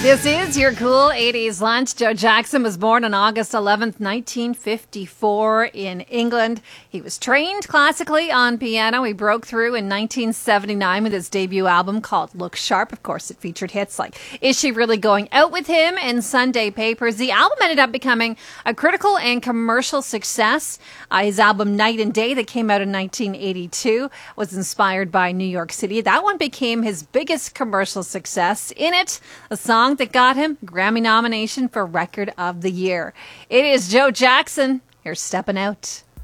This is your cool 80s lunch. Joe Jackson was born on August 11th, 1954 in England. He was trained classically on piano. He broke through in 1979 with his debut album called Look Sharp. Of course, it featured hits like Is She Really Going Out With Him and Sunday Papers. The album ended up becoming a critical and commercial success. His album Night and Day that came out in 1982 was inspired by New York City. That one became his biggest commercial success. In it, a song that got him a Grammy nomination for Record of the Year. It is Joe Jackson. Here's Steppin' Out.